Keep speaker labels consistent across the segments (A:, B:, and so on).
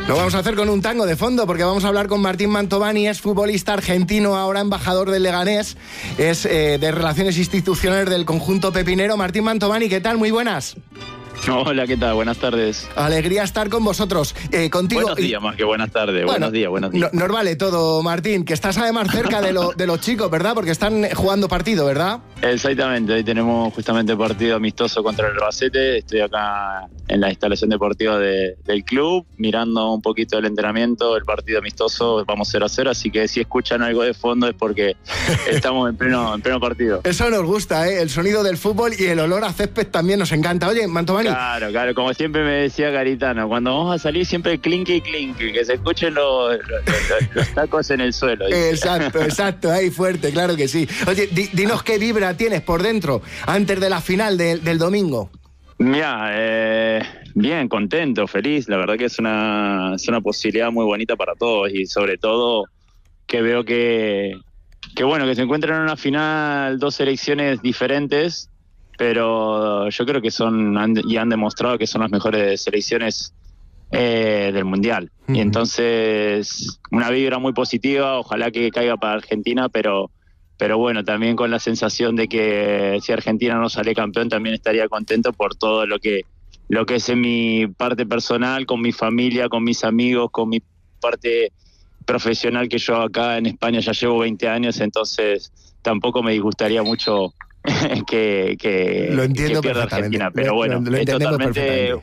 A: Lo vamos a hacer con un tango de fondo porque vamos a hablar con Martín Mantovani, es futbolista argentino, ahora embajador del Leganés, es de Relaciones Institucionales del conjunto pepinero. Martín Mantovani, ¿qué tal? Muy buenas.
B: Hola, ¿qué tal? Buenas tardes.
A: Alegría estar con vosotros. Contigo.
B: Buenos días más que buenas tardes.
A: Bueno,
B: buenos días.
A: Nos vale todo, Martín, que estás además cerca de los chicos, ¿verdad? Porque están jugando partido, ¿verdad?
B: Exactamente, hoy tenemos justamente partido amistoso contra el Albacete. Estoy acá en la instalación deportiva del club, mirando un poquito el entrenamiento, el partido amistoso, vamos 0-0, así que si escuchan algo de fondo es porque estamos en pleno partido.
A: Eso nos gusta, ¿eh? El sonido del fútbol y el olor a césped también nos encanta. Oye, Mantovani.
B: Claro, como siempre me decía Garitano, cuando vamos a salir siempre clinky, que se escuchen los tacos en el suelo.
A: Exacto, ahí fuerte, claro que sí. Oye, dinos qué vibra tienes por dentro antes de la final del domingo.
B: Mira, bien, contento, feliz, la verdad que es una posibilidad muy bonita para todos y sobre todo que veo que bueno, que se encuentran en una final dos selecciones diferentes, pero yo creo que han demostrado que son las mejores selecciones del Mundial. Y entonces, una vibra muy positiva, ojalá que caiga para Argentina, pero bueno, también con la sensación de que si Argentina no sale campeón, también estaría contento por todo lo que es en mi parte personal, con mi familia, con mis amigos, con mi parte profesional, que yo acá en España ya llevo 20 años, entonces tampoco me disgustaría mucho que
A: lo entiendo
B: que pierda Argentina, pero bueno,
A: lo
B: es totalmente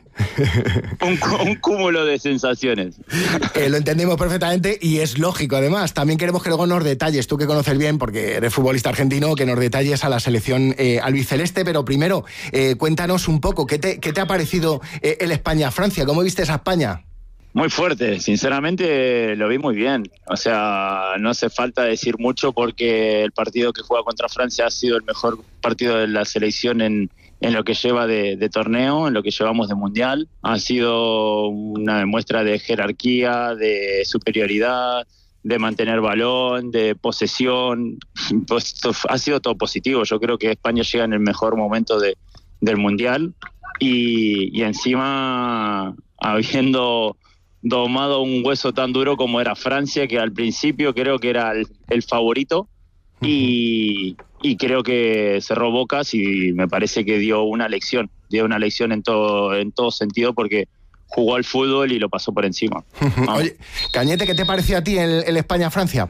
B: un cúmulo de sensaciones.
A: Lo entendemos perfectamente y es lógico. Además, también queremos que luego nos detalles, tú que conoces bien, porque eres futbolista argentino, que nos detalles a la selección albiceleste, pero primero, cuéntanos un poco, ¿qué te ha parecido el España-Francia? ¿Cómo viste esa España?
B: Muy fuerte, sinceramente lo vi muy bien. O sea, no hace falta decir mucho porque el partido que juega contra Francia ha sido el mejor partido de la selección en lo que lleva de torneo, en lo que llevamos de mundial. Ha sido una muestra de jerarquía, de superioridad, de mantener balón, de posesión. Pues, ha sido todo positivo. Yo creo que España llega en el mejor momento del mundial y encima habiendo domado un hueso tan duro como era Francia, que al principio creo que era el favorito y creo que cerró bocas y me parece que dio una lección en todo sentido, porque jugó al fútbol y lo pasó por encima.
A: Oye, Cañete, ¿qué te pareció a ti el España-Francia?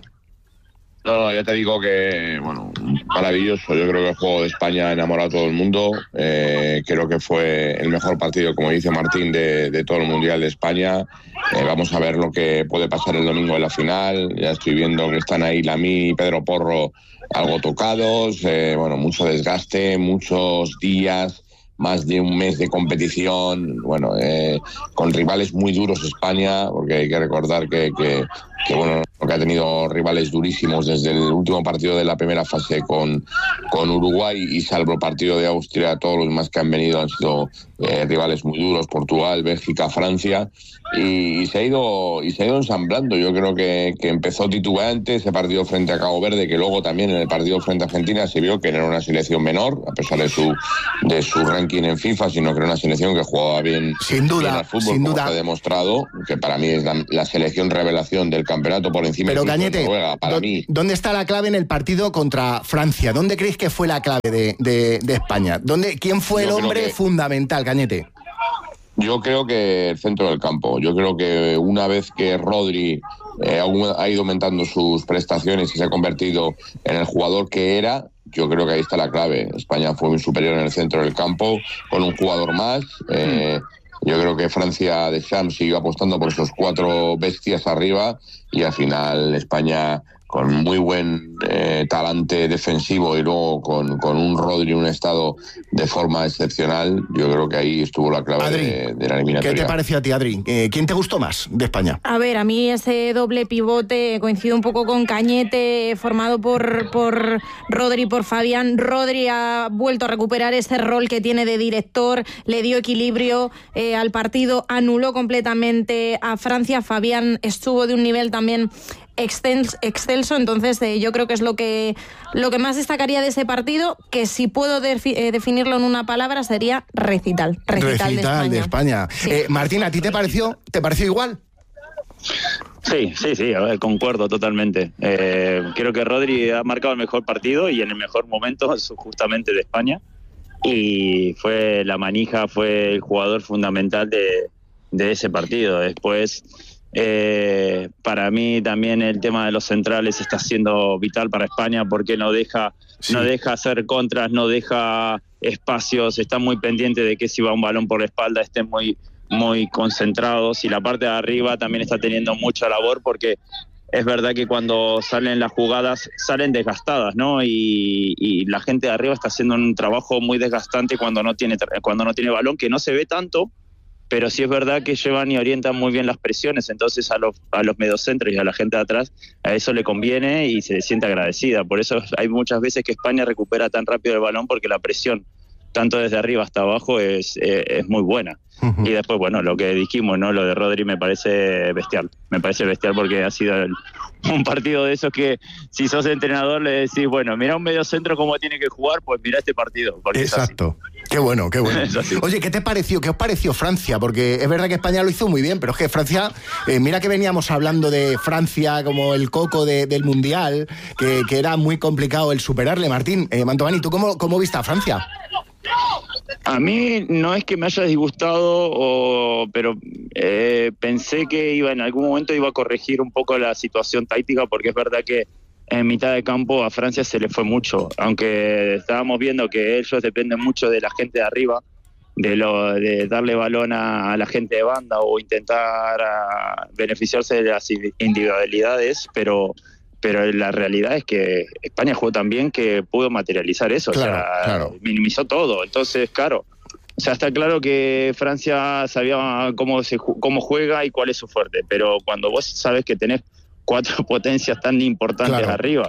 C: No, ya te digo que, bueno, maravilloso. Yo creo que el juego de España ha enamorado a todo el mundo. Creo que fue el mejor partido, como dice Martín, de todo el Mundial de España. Vamos a ver lo que puede pasar el domingo en la final. Ya estoy viendo que están ahí Lamine y Pedro Porro algo tocados. Bueno, mucho desgaste, muchos días, más de un mes de competición. Bueno, con rivales muy duros España, porque hay que recordar que bueno, que ha tenido rivales durísimos desde el último partido de la primera fase con Uruguay, y salvo el partido de Austria, todos los demás que han venido han sido rivales muy duros: Portugal, Bélgica, Francia, y se ha ido ensamblando. Yo creo que empezó titubante ese partido frente a Cabo Verde, que luego también en el partido frente a Argentina se vio que no era una selección menor, a pesar de su ranking en FIFA, sino que era una selección que jugaba bien,
A: sin duda,
C: bien al fútbol,
A: sin
C: como
A: duda.
C: se ha demostrado, que para mí es la selección revelación del campeonato por encima.
A: Pero Cañete,
C: Noruega, para mí.
A: ¿Dónde está la clave en el partido contra Francia? ¿Dónde creéis que fue la clave de España? ¿Quién fue el hombre fundamental, Cañete?
C: Yo creo que el centro del campo. Yo creo que una vez que Rodri ha ido aumentando sus prestaciones y se ha convertido en el jugador que era, yo creo que ahí está la clave. España fue muy superior en el centro del campo, con un jugador más. Yo creo que Francia de Champs siguió apostando por esos cuatro bestias arriba, y al final España, con muy buen talante defensivo y luego con un Rodri en un estado de forma excepcional, yo creo que ahí estuvo la clave
A: Adri,
C: de la eliminatoria.
A: ¿Qué te pareció a ti, Adri? ¿Quién te gustó más de España?
D: A ver, a mí ese doble pivote coincido un poco con Cañete, formado por Rodri y por Fabián. Rodri ha vuelto a recuperar ese rol que tiene de director, le dio equilibrio al partido, anuló completamente a Francia. Fabián estuvo de un nivel también excelso, entonces yo creo que es lo que más destacaría de ese partido, que si puedo definirlo en una palabra sería recital de España.
A: Sí. Martín, ¿a ti te pareció igual?
B: Sí, a ver, concuerdo totalmente. Creo que Rodri ha marcado el mejor partido y en el mejor momento justamente de España, y fue la manija, fue el jugador fundamental de ese partido. Después, para mí también el tema de los centrales está siendo vital para España, porque no deja hacer contras, no deja espacios, está muy pendiente de que si va un balón por la espalda estén muy concentrados, y la parte de arriba también está teniendo mucha labor, porque es verdad que cuando salen las jugadas salen desgastadas, ¿no? Y la gente de arriba está haciendo un trabajo muy desgastante cuando no tiene balón, que no se ve tanto, pero sí es verdad que llevan y orientan muy bien las presiones. Entonces a los mediocentros y a la gente de atrás, a eso le conviene y se siente agradecida. Por eso hay muchas veces que España recupera tan rápido el balón, porque la presión tanto desde arriba hasta abajo es muy buena. Uh-huh. Y después, bueno, lo que dijimos, ¿no? Lo de Rodri me parece bestial. Me parece bestial porque ha sido un partido de esos que, si sos entrenador, le decís, bueno, mira un mediocentro cómo tiene que jugar, pues mira este partido.
A: Exacto. Qué bueno, qué bueno. Oye, ¿qué os pareció Francia? Porque es verdad que España lo hizo muy bien, pero es que Francia, mira que veníamos hablando de Francia como el coco del Mundial, que era muy complicado el superarle. Martín, Mantovani, ¿tú cómo viste a Francia?
B: A mí no es que me haya disgustado, pero pensé que en algún momento iba a corregir un poco la situación táctica, porque es verdad que en mitad de campo a Francia se le fue mucho, aunque estábamos viendo que ellos dependen mucho de la gente de arriba, de darle balón a la gente de banda o intentar beneficiarse de las individualidades, pero la realidad es que España jugó tan bien que pudo materializar eso, claro. Minimizó todo. Entonces, claro, está claro que Francia sabía cómo juega y cuál es su fuerte, pero cuando vos sabés que tenés 4 potencias tan importantes arriba,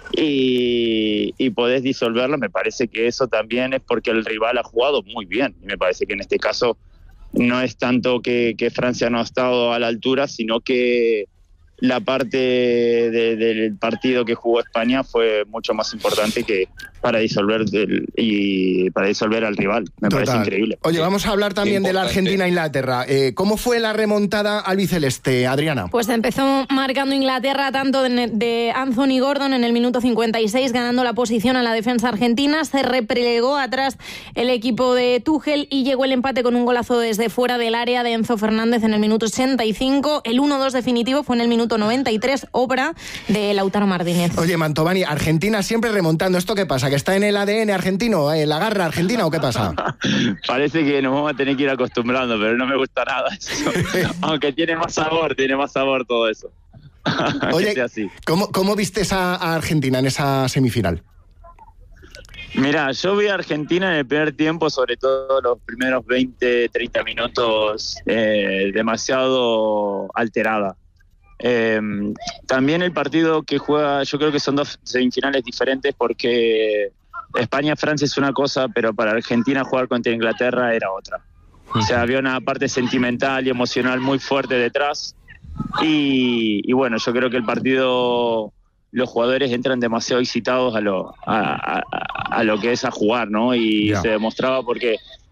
B: y podés disolverla, me parece que eso también es porque el rival ha jugado muy bien, y me parece que en este caso no es tanto que Francia no ha estado a la altura, sino que la parte del partido que jugó España fue mucho más importante que para disolver al rival. Me parece increíble.
A: Oye, vamos a hablar también de la Argentina-Inglaterra. ¿Cómo fue la remontada albiceleste, Adriana?
D: Pues empezó marcando Inglaterra tanto de Anthony Gordon en el minuto 56, ganando la posición a la defensa argentina. Se replegó atrás el equipo de Tuchel y llegó el empate con un golazo desde fuera del área de Enzo Fernández en el minuto 85. El 1-2 definitivo fue en el minuto 93, obra de Lautaro Martínez.
A: Oye, Mantovani, Argentina siempre remontando. ¿Esto qué pasa? ¿Que está en el ADN argentino? ¿La garra argentina o qué pasa?
B: Parece que nos vamos a tener que ir acostumbrando, pero no me gusta nada eso. Aunque tiene más sabor todo eso.
A: Oye, así. ¿Cómo viste a Argentina en esa semifinal?
B: Mira, yo vi a Argentina en el primer tiempo, sobre todo los primeros 20, 30 minutos, demasiado alterada. También el partido que juega, yo creo que son 2 semifinales diferentes, porque España-Francia es una cosa, pero para Argentina jugar contra Inglaterra era otra. O sea, había una parte sentimental y emocional muy fuerte detrás, y bueno, yo creo que el partido, los jugadores entran demasiado excitados a lo que es a jugar, ¿no? Y se demostraba porque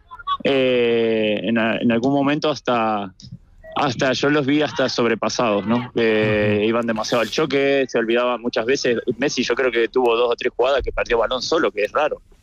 B: en algún momento hasta yo los vi hasta sobrepasados, ¿no? Iban demasiado al choque, se olvidaban muchas veces. Messi yo creo que tuvo 2 o 3 jugadas que perdió balón solo, que es raro.